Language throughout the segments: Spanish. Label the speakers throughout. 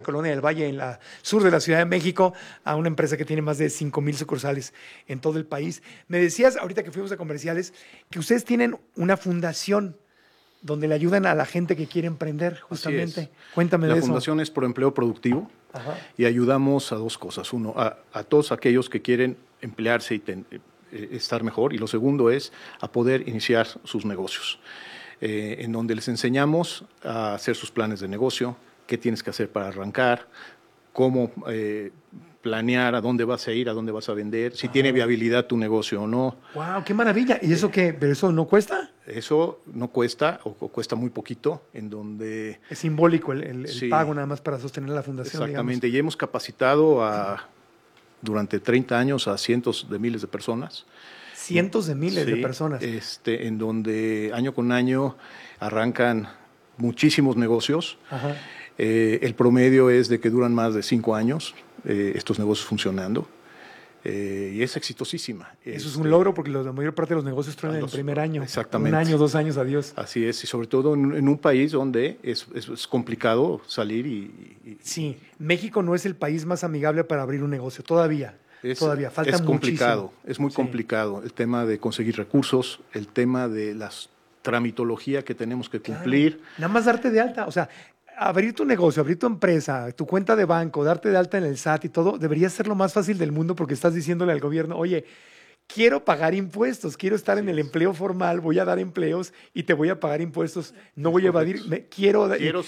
Speaker 1: Colonia del Valle, en la sur de la Ciudad de México, a una empresa que tiene más de 5,000 sucursales en todo el país. Me decías, ahorita que fuimos a comerciales, que ustedes tienen una fundación donde le ayudan a la gente que quiere emprender, justamente. Cuéntame de eso.
Speaker 2: La fundación es Proempleo Productivo.
Speaker 1: Ajá.
Speaker 2: Y ayudamos a dos cosas. Uno, a todos aquellos que quieren emplearse y estar mejor. Y lo segundo es a poder iniciar sus negocios, en donde les enseñamos a hacer sus planes de negocio, qué tienes que hacer para arrancar, cómo planear a dónde vas a ir, a dónde vas a vender, si tiene viabilidad tu negocio o no.
Speaker 1: ¡Wow! ¡Qué maravilla! ¿Y eso qué? ¿Pero eso no cuesta?
Speaker 2: Eso no cuesta o cuesta muy poquito, en donde...
Speaker 1: Es simbólico el
Speaker 2: Sí,
Speaker 1: pago nada más para sostener la fundación.
Speaker 2: exactamente,
Speaker 1: digamos.
Speaker 2: y hemos capacitado durante 30 años a cientos de miles de personas.
Speaker 1: Cientos de miles de personas.
Speaker 2: En donde año con año arrancan muchísimos negocios.
Speaker 1: Ajá.
Speaker 2: El promedio es de que duran más de 5 años estos negocios funcionando. Y es exitosísima.
Speaker 1: Eso es un logro porque la mayor parte de los negocios truenan en el primer año.
Speaker 2: Exactamente.
Speaker 1: 1 año, 2 años, adiós.
Speaker 2: Así es, y sobre todo en un país donde es complicado salir
Speaker 1: Sí, México no es el país más amigable para abrir un negocio, todavía. Todavía, falta
Speaker 2: es complicado,
Speaker 1: muchísimo.
Speaker 2: es muy complicado el tema de conseguir recursos, el tema de la tramitología que tenemos que cumplir.
Speaker 1: Claro. Nada más darte de alta, o sea, abrir tu negocio, abrir tu empresa, tu cuenta de banco, darte de alta en el SAT y todo, debería ser lo más fácil del mundo porque estás diciéndole al gobierno, oye, quiero pagar impuestos, quiero estar en el empleo formal, voy a dar empleos y te voy a pagar impuestos, no voy a evadir, quiero,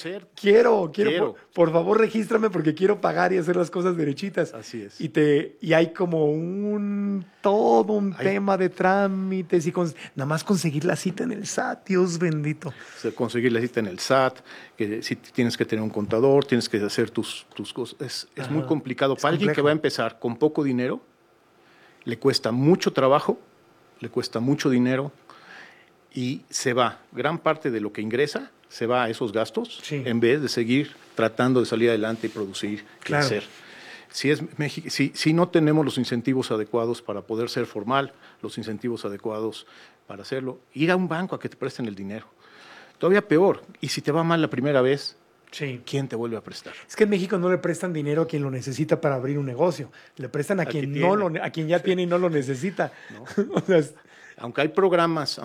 Speaker 1: por favor regístrame porque quiero pagar y hacer las cosas derechitas.
Speaker 2: Así es.
Speaker 1: Y hay como todo un tema de trámites y nada más conseguir la cita en el SAT, Dios bendito.
Speaker 2: O sea, conseguir la cita en el SAT, que si tienes que tener un contador, tienes que hacer tus cosas, es muy complicado. Para alguien que va a empezar con poco dinero, le cuesta mucho trabajo, le cuesta mucho dinero y se va. Gran parte de lo que ingresa se va a esos gastos en vez de seguir tratando de salir adelante y producir, crecer. Si no tenemos los incentivos adecuados para poder ser formal, los incentivos adecuados para hacerlo, ir a un banco a que te presten el dinero. Todavía peor, y si te va mal la primera vez, ¿quién te vuelve a prestar?
Speaker 1: Es que en México no le prestan dinero a quien lo necesita para abrir un negocio. Le prestan a quien ya tiene y no lo necesita. ¿No? O sea,
Speaker 2: aunque hay programas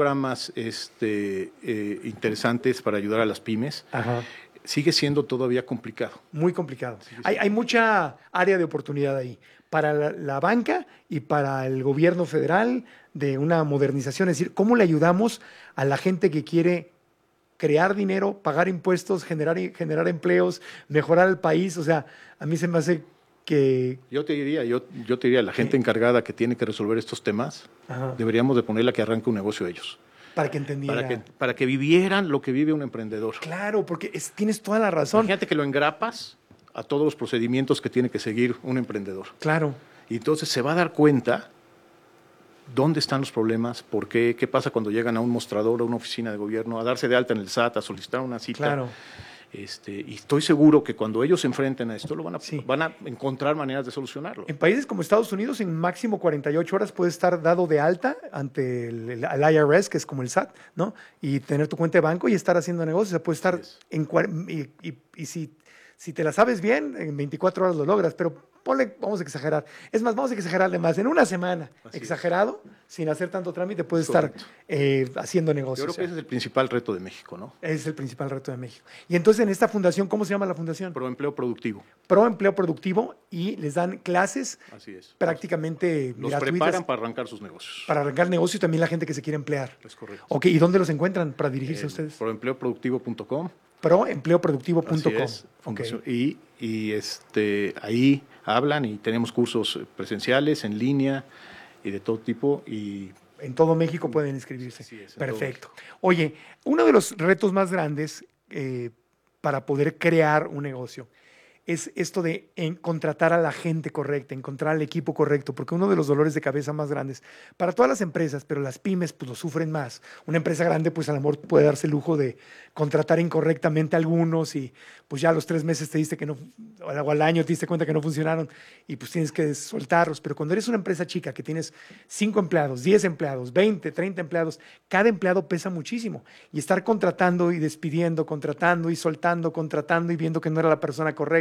Speaker 2: interesantes para ayudar a las pymes, sigue siendo todavía complicado.
Speaker 1: Muy complicado. Hay mucha área de oportunidad ahí para la banca y para el gobierno federal de una modernización. Es decir, ¿cómo le ayudamos a la gente que quiere crear dinero, pagar impuestos, generar empleos, mejorar el país? O sea, a mí se me hace que...
Speaker 2: Yo te diría, la gente encargada que tiene que resolver estos temas, deberíamos de ponerla que arranque un negocio ellos.
Speaker 1: Para que entendiera.
Speaker 2: Para que vivieran lo que vive un emprendedor.
Speaker 1: Claro, porque tienes toda la razón.
Speaker 2: Imagínate que lo engrapas a todos los procedimientos que tiene que seguir un emprendedor.
Speaker 1: Claro.
Speaker 2: Y entonces se va a dar cuenta dónde están los problemas, por qué pasa cuando llegan a un mostrador, a una oficina de gobierno, a darse de alta en el SAT, a solicitar una cita.
Speaker 1: Claro.
Speaker 2: Y estoy seguro que cuando ellos se enfrenten a esto, van a encontrar maneras de solucionarlo.
Speaker 1: En países como Estados Unidos, en máximo 48 horas puedes estar dado de alta ante el IRS, que es como el SAT, ¿no? Y tener tu cuenta de banco y estar haciendo negocios. O sea, puedes estar y si te la sabes bien, en 24 horas lo logras, pero vamos a exagerar. Es más, vamos a exagerarle más. En una semana, exagerado, sin hacer tanto trámite, puedes estar haciendo negocios.
Speaker 2: Yo creo que ese es el principal reto de México, ¿no?
Speaker 1: Es el principal reto de México. Y entonces en esta fundación, ¿cómo se llama la fundación?
Speaker 2: Proempleo Productivo.
Speaker 1: Proempleo Productivo, y les dan clases prácticamente
Speaker 2: los
Speaker 1: gratuitas.
Speaker 2: Preparan para arrancar sus negocios.
Speaker 1: Para arrancar negocios y también la gente que se quiere emplear.
Speaker 2: Es correcto.
Speaker 1: Ok, ¿y dónde los encuentran para dirigirse a ustedes?
Speaker 2: Proempleoproductivo.com.
Speaker 1: Proempleoproductivo.com.
Speaker 2: Okay. Y ahí hablan y tenemos cursos presenciales, en línea y de todo tipo. Y
Speaker 1: en todo México pueden inscribirse.
Speaker 2: Sí, es,
Speaker 1: perfecto. Oye, uno de los retos más grandes para poder crear un negocio es esto de contratar a la gente correcta, encontrar al equipo correcto, porque uno de los dolores de cabeza más grandes para todas las empresas, pero las pymes pues lo sufren más. Una empresa grande pues a lo mejor puede darse el lujo de contratar incorrectamente a algunos y pues ya a los 3 meses te diste que no, o al año te diste cuenta que no funcionaron y pues tienes que soltarlos. Pero cuando eres una empresa chica que tienes 5 empleados, 10 empleados, 20, 30 empleados, cada empleado pesa muchísimo y estar contratando y despidiendo, contratando y soltando, contratando y viendo que no era la persona correcta,